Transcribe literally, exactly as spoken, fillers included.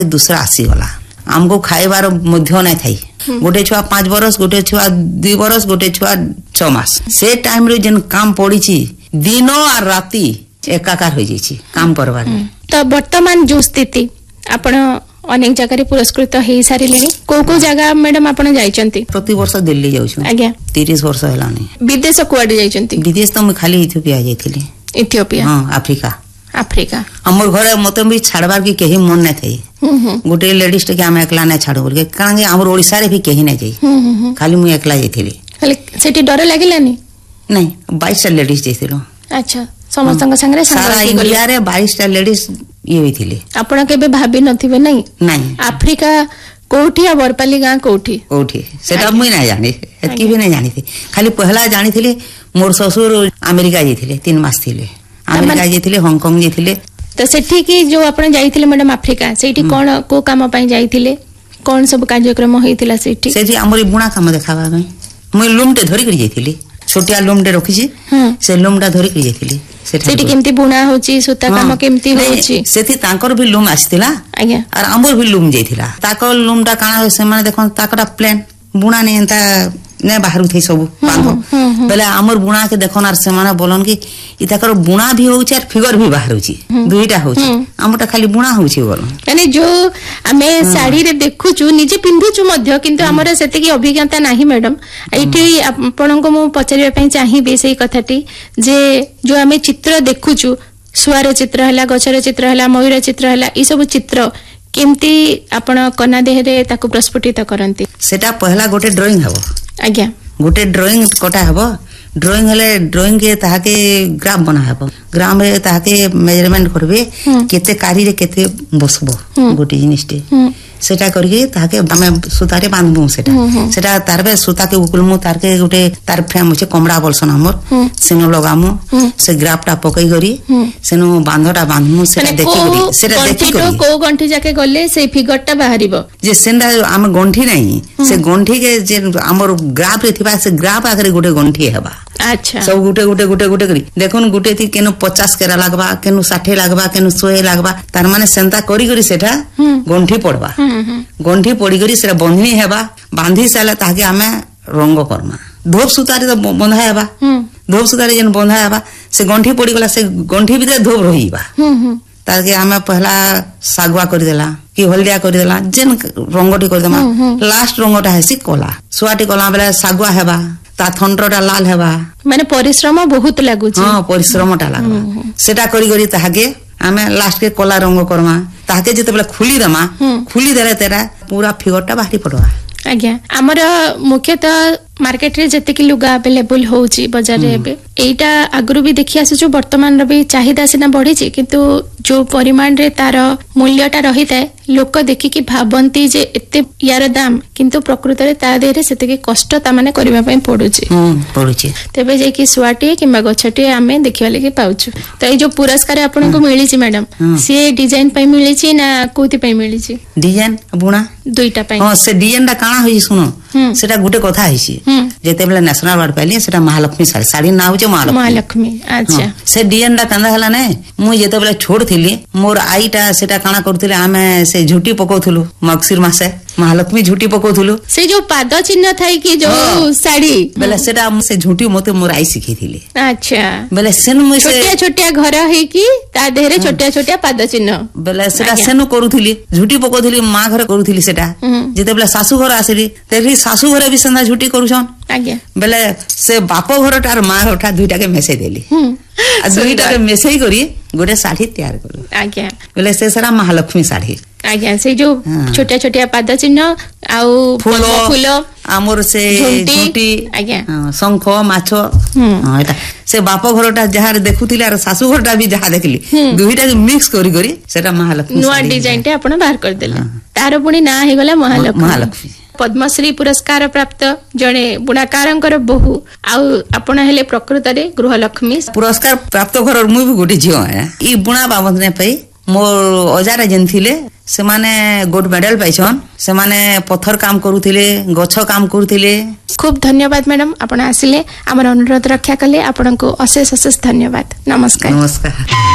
दूसरा आसीगला आमको खाइबार मध्य नहीं थी गोटे छुआ पांच बरस गोटे छुआ दुई बरस गोटे छुआ छ मास से टाइम रे जेन काम पड़ी दिन और राति एकाकार हो जाइए काम करवार। तो वर्तमान जो स्थिति आपण अनेक जगह पुरस्कृत हो सारे को को जगह मैडम आपण जाइचंती? प्रति वर्ष दिल्ली जाउछु। आज्ञा तीस वर्ष हेलानी। विदेश कुआडे जाइचंती? विदेश तो मैं खाली इथियोपिया जाइथिली। इथियोपिया? हां अफ्रीका। अफ्रीका हमर घरे मते भी छाड़बार की केही मन नै थई। गोटे लेडीज के हम एकला नै छाड़ो बोल के कारण के हमर ओडिसा रे भी केही नै जाई खाली मु एकला जाइथिली। खाली सेठी डर लागिलानी? नै बाईस टा लेडीज जाइथिलो। अच्छा समस्तंग संगे सारा इंडिया रे बाईस टा लेडीज ये होइथिले। आपण केबे भाबी नथिबे नै? नै अफ्रीका कोठी आ बरपाली गां कोठी? कोठी सेटा मुई नै जानि एतकी भी नै जानि थी खाली पहला जानि थिले मोर ससुर अमेरिका जाइथिले तीन मास थिले अमेरिका जाइथिले हांगकांग जाइथिले। तो सेठी की जो आपण जाइथिले मैडम अफ्रीका सेठी कोन को काम पई जाइथिले कोन सब कार्यक्रम होइथिला सेठी? सेठी हमर बुणा काम देखाबा में मुई लुमटे धरि करी जाइथिली छोटिया लुमटे रखी छी से लुमटा धरि करी जाइथिली। सेठी केमती बुणा होची सूता काम केमती होची सेठी तांकर भी लुम आसीथिला आज्ञा और हमर भी लुम जाइथिला ताकर लुमटा काना से माने देखन ताकरा प्लान बुणा ने एंता ने बाहर थे सब बांधो पहले हमर बुणा के देखन आर से माने बोलन कि इताकर बुणा भी होची और फिगर भी बाहर होची दुईटा होची हमटा खाली बुणा होची बोल यानी जो हमें साड़ी रे देखु छु निजे पिंधु छु मध्य किंतु हमर सेते की अभिज्ञता नाही मैडम एठी आपन को मु पचारिबा पई चाहिबे सेही कथाटी जे जो हमें चित्र देखु छु सुआर चित्र हला गछर चित्र हला मयूर चित्र हला ई सब चित्र केमती आपण कना देह रे ताको प्रस्फुटित करंती? सेटा पहला गोटे ड्राइंग हबो आज्ञा गोटे ड्राइंग कटा हबो ड्राइंग हेले ड्राइंग के ताके ग्राफ बना हबो ग्राफ रे ताके मेजरमेंट करबे केते कारी रे केते बसबो गोटे जिनिसटे सेटा करके ताके हमें सुतारे बांधबो सेटा सेटा तारबे सुता के उकुलमु तार के गोटे तार फ्रेम होचे कमड़ा बोलसन हमर सेनो लगामु से ग्राफटा पकई करी सेनो बांधटा बांधमु सेटा देखि करी सेटा देखि करी को गंठी जाके गले से फिगरटा बाहरिबो जे सेंडा हम गंठी नाही से गंठी के जे हमर ग्राफ रे थिबा से ग्राफ आगरे गोटे गंठी हेबा। अच्छा सब गुटे गुटे गुटे गुटे करी देखुन गुटे थी केनो पचास केरा लागबा केनो साठ लागबा केनो सौ लागबा तार माने सेंता करी करी सेटा गंठी पड़बा गंठी पड़ी करी सेटा बंधनी हेबा बांधी साला ताके हमें रंग करमा धोप सुतारे तो बंधा हेबा धोप सुतारे जेन बंधा हेबा से गंठी पड़ी गला से गंठी भीतर धोप रहीबा ताके हमें पहला सागवा कर देला कि हल्दिया कर देला जेन रंगटी कर देमा लास्ट रंगटा हेसी कला सुआटी कला बेला सागवा हेबा ता थंडटा लाल हेबा माने परिश्रम बहुत लागु छी। हां परिश्रमटा लागबा सेटा करी करी ताहाके हमें लास्ट के कला रंग करमा ताहाके जते बेला खुली दमा खुली देले तेरा पूरा फिगरटा बाहरी पड़वा। आज्ञा हमर मुख्यतः मार्केट रे जते कि लुगा अवेलेबल होउची बाजार रे बे एटा आगरु भी देखि आसु जो वर्तमान रे भी चाहिदा सिना बढ़ी छी किंतु जो परिमाण रे तार मूल्यटा रही थाए लोक देखि कि भाबंती जे एते यार दाम किंतु प्रकृत रे ता देरे सेते कि कष्ट ता माने करबा पई पडुची हम पडुची तबे जे कि सुआटी किबा गछटी हमें देखिवा लागि पाउछु। तो ए जो पुरस्कार आपन को मिली छी मैडम से डिजाइन पई मिली छी ना कोति पई मिली छी? डिजाइन बुणा दुईटा पई। हां से डिजाइन दा काना होई सुनो सेटा गुटे कथा आइसी जेते बेला नेशनल अवार्ड पाइली सेटा महालक्ष्मी साड़ी साड़ी ना होचे महालक्ष्मी महालक्ष्मी। अच्छा से डिजाइन दा कांदा हला नै मु जेते बेला छोड़ थिली मोर आईटा सेटा काना करथिले हमें से झुटी पकोथुलु मगसिर मासे महालक्ष्मी झुटी पकोथुलु से जो पाद चिन्ह थाई कि जो साड़ी बेला सेटा से झुटी मते मोर आई सिखैथिले। अच्छा बेला सेन मु से छोटिया छोटिया घर हे कि ता देहरे छोटिया छोटिया पाद चिन्ह बेला सेटा सेनु करूथिली झुटी पकोथुली मा घर करूथिली सेटा जेते बेला सासू घर आसिली तेरी सासू घरे भी संदा झुटी करूछन आज्ञा बेले से बाप घरटा और मा घरटा दुईटा के मेसे देली आ दुईटा के मेसेई करी गोटे साड़ी तैयार करू आज्ञा बेले से सारा महालक्ष्मी साड़ी आज्ञा से जो छोटिया छोटिया पाद चिन्ह आउ फूल फूल आमर से झुटी आज्ञा शंख माछ हां एटा से बाप घरटा जहार देखुथिले और सासू घरटा भी जहा देखली दुईटा के मिक्स करी करी सेटा महालक्ष्मी नुआ डिजाइन टे आपण बाहर कर देले तार पुनी ना हे गला महालक्ष्मी महालक्ष्मी पद्मश्री पुरस्कार प्राप्त जड़े बुणाकार बहु आपण हेले प्रकृत रे गृहलक्ष्मी पुरस्कार प्राप्त घर मु भी गोटे झियो है ई बुणा बाबद ने पई मोर अजारा जेन थिले से माने गोल्ड मेडल पाइछन से माने पत्थर काम करूथिले गछ काम करूथिले। खूब धन्यवाद मैडम आपण आसिले हमर अनुरोध रक्षा कले आपण को अशेष अशेष धन्यवाद। नमस्कार। नमस्कार।